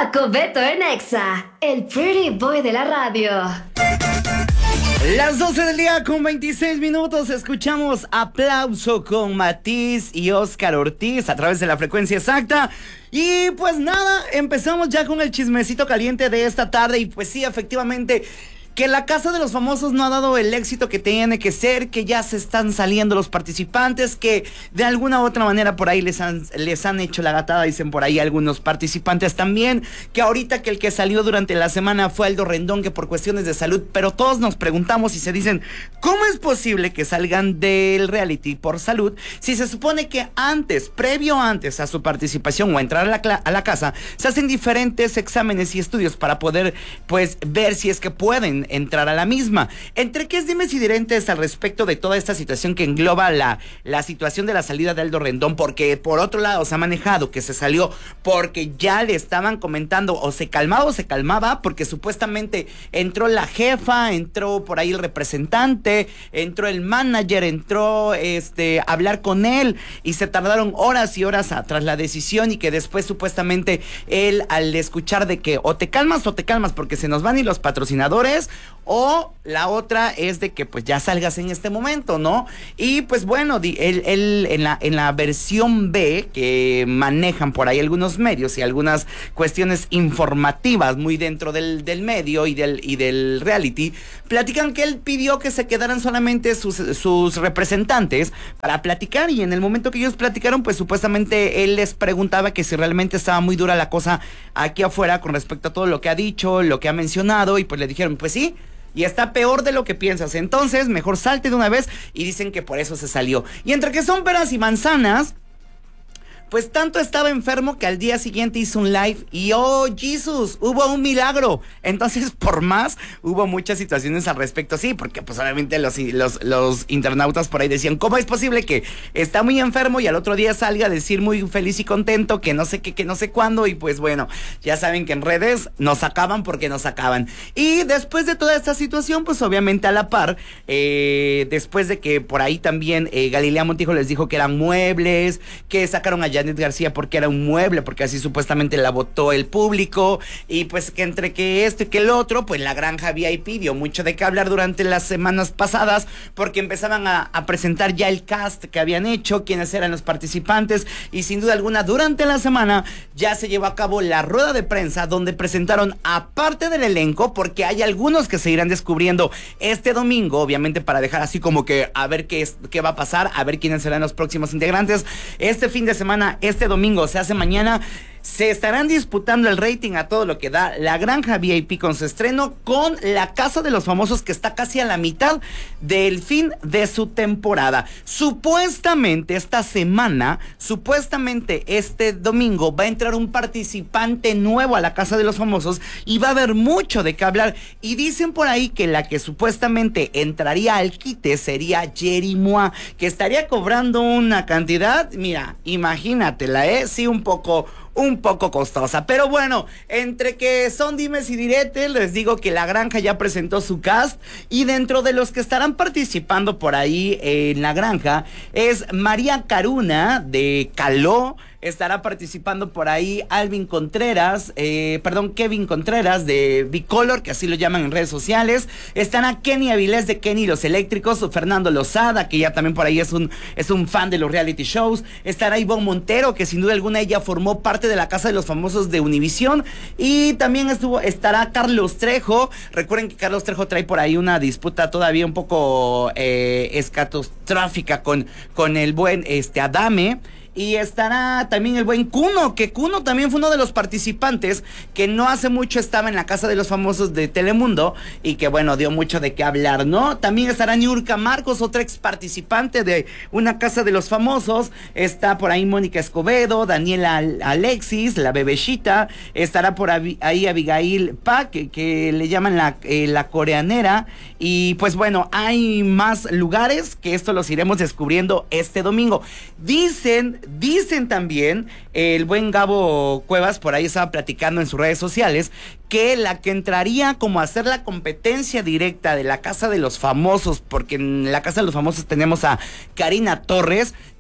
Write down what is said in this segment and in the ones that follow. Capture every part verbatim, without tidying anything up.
Paco Beto en Exa, el pretty boy de la radio. Las doce del día con veintiséis minutos, escuchamos Aplauso con Matiz y Oscar Ortiz a través de la frecuencia exacta. Y pues nada, empezamos ya con el chismecito caliente de esta tarde. Y pues sí, efectivamente, que la Casa de los Famosos no ha dado el éxito que tiene que ser, que ya se están saliendo los participantes, que de alguna u otra manera por ahí les han, les han hecho la gatada, dicen por ahí algunos participantes también, que ahorita que el que salió durante la semana fue Aldo Rendón, que por cuestiones de salud, pero todos nos preguntamos y se dicen, ¿cómo es posible que salgan del reality por salud si se supone que antes, previo antes a su participación o a entrar a la, a la casa, se hacen diferentes exámenes y estudios para poder pues ver si es que pueden entrar a la misma? Entre qué es dimes y diretes al respecto de toda esta situación que engloba la, la situación de la salida de Aldo Rendón, porque por otro lado se ha manejado que se salió porque ya le estaban comentando o se calmaba o se calmaba porque supuestamente entró la jefa, entró por ahí el representante, entró el manager, entró este a hablar con él y se tardaron horas y horas a, tras la decisión, y que después supuestamente él, al escuchar de que o te calmas o te calmas porque se nos van y los patrocinadores, o la otra es de que pues ya salgas en este momento, ¿no? Y pues bueno, él, él en la en la versión B que manejan por ahí algunos medios y algunas cuestiones informativas muy dentro del, del medio y del, y del reality, platican que él pidió que se quedaran solamente sus, sus representantes para platicar, y en el momento que ellos platicaron, pues supuestamente él les preguntaba que si realmente estaba muy dura la cosa aquí afuera con respecto a todo lo que ha dicho, lo que ha mencionado, y pues le dijeron, pues sí, y está peor de lo que piensas, entonces mejor salte de una vez, y dicen que por eso se salió. Y entre que son peras y manzanas, pues tanto estaba enfermo que al día siguiente hizo un live y ¡oh, Jesus! Hubo un milagro. Entonces, por más, hubo muchas situaciones al respecto. Sí, porque pues obviamente los, los, los internautas por ahí decían, ¿cómo es posible que está muy enfermo y al otro día salga a decir muy feliz y contento que no sé qué, que no sé cuándo? Y pues bueno, ya saben que en redes nos acaban porque nos acaban. Y después de toda esta situación, pues obviamente a la par, eh, después de que por ahí también eh, Galilea Montijo les dijo que eran muebles, que sacaron allá Janet García porque era un mueble, porque así supuestamente la votó el público, y pues que entre que esto y que el otro, pues la granja V I P dio mucho de qué hablar durante las semanas pasadas, porque empezaban a, a presentar ya el cast que habían hecho, quiénes eran los participantes, y sin duda alguna durante la semana ya se llevó a cabo la rueda de prensa donde presentaron aparte del elenco, porque hay algunos que se irán descubriendo este domingo, obviamente para dejar así como que a ver qué, es, qué va a pasar, a ver quiénes serán los próximos integrantes. Este fin de semana, este domingo, se hace mañana, se estarán disputando el rating a todo lo que da la granja V I P con su estreno con la Casa de los Famosos, que está casi a la mitad del fin de su temporada. Supuestamente esta semana, supuestamente este domingo va a entrar un participante nuevo a la Casa de los Famosos y va a haber mucho de qué hablar, y dicen por ahí que la que supuestamente entraría al quite sería Yeri Mua, que estaría cobrando una cantidad, mira, imagínatela, ¿eh? Sí, un poco... un poco costosa, pero bueno, entre que son dimes y diretes, les digo que la granja ya presentó su cast, y dentro de los que estarán participando por ahí en la granja es María Caruna de Caló, estará participando por ahí Alvin Contreras, eh, perdón, Kevin Contreras de Bicolor, que así lo llaman en redes sociales, estará Kenny Avilés de Kenny y los Eléctricos, Fernando Lozada, que ya también por ahí es un, es un fan de los reality shows, estará Ivonne Montero, que sin duda alguna ella formó parte de la Casa de los Famosos de Univisión, y también estuvo, estará Carlos Trejo. Recuerden que Carlos Trejo trae por ahí una disputa todavía un poco eh, escatostráfica con, con el buen este Adame. Y estará también el buen Kuno, que Kuno también fue uno de los participantes que no hace mucho estaba en la Casa de los Famosos de Telemundo, y que bueno, dio mucho de qué hablar, ¿no? También estará Niurka Marcos, otra ex participante de una Casa de los Famosos. Está por ahí Mónica Escobedo, Daniela Alexis, la bebecita. Estará por ahí Abigail Pak, que, que le llaman la, eh, la coreanera. Y pues bueno, hay más lugares que esto los iremos descubriendo este domingo. Dicen Dicen también, eh, el buen Gabo Cuevas por ahí estaba platicando en sus redes sociales, que la que entraría como a hacer la competencia directa de la Casa de los Famosos, porque en la Casa de los Famosos tenemos a Karina Torres,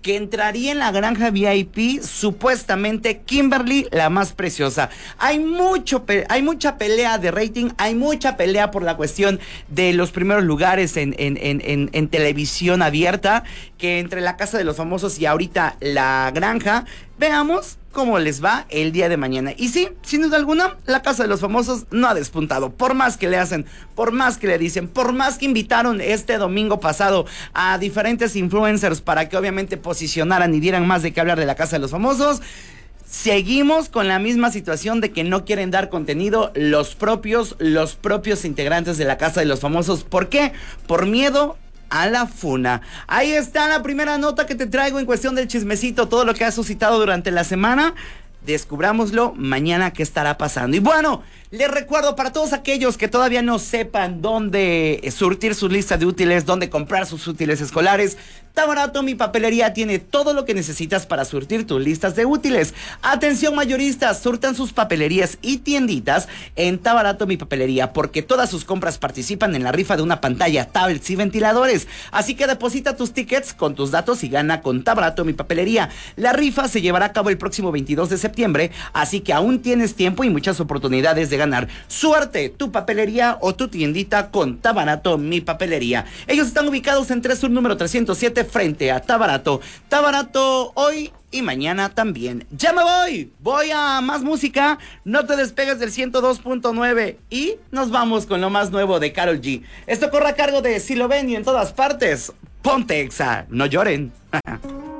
que entraría en la granja V I P supuestamente Kimberly, la más preciosa. Hay mucho, hay mucha pelea de rating, hay mucha pelea por la cuestión de los primeros lugares en, en, en, en, en televisión abierta, que entre la Casa de los Famosos y ahorita la granja. Veamos cómo les va el día de mañana. Y sí, sin duda alguna, la Casa de los Famosos no ha despuntado. Por más que le hacen, por más que le dicen, por más que invitaron este domingo pasado a diferentes influencers para que obviamente posicionaran y dieran más de qué hablar de la Casa de los Famosos, seguimos con la misma situación de que no quieren dar contenido los propios, los propios integrantes de la Casa de los Famosos. ¿Por qué? Por miedo a la funa. Ahí está la primera nota que te traigo en cuestión del chismecito, todo lo que ha suscitado durante la semana. Descubrámoslo mañana qué estará pasando. Y bueno, les recuerdo para todos aquellos que todavía no sepan dónde surtir sus listas de útiles, dónde comprar sus útiles escolares, Tabarato Mi Papelería tiene todo lo que necesitas para surtir tus listas de útiles. Atención mayoristas, surtan sus papelerías y tienditas en Tabarato Mi Papelería, porque todas sus compras participan en la rifa de una pantalla, tablets y ventiladores. Así que deposita tus tickets con tus datos y gana con Tabarato Mi Papelería. La rifa se llevará a cabo el próximo veintidós de septiembre, así que aún tienes tiempo y muchas oportunidades de ganar. Suerte tu papelería o tu tiendita con Tabarato Mi Papelería. Ellos están ubicados en tres Sur número trescientos siete frente a Tabarato. Tabarato hoy y mañana también. ¡Ya me voy! Voy a más música. No te despegues del ciento dos punto nueve. Y nos vamos con lo más nuevo de Karol G. Esto corre a cargo de Si Lo Ven y en todas partes. Ponte Exa. No lloren.